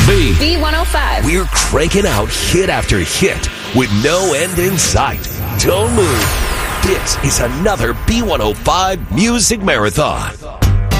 B105. We're cranking out hit after hit with no end in sight. Don't move. This is another B105 Music Marathon.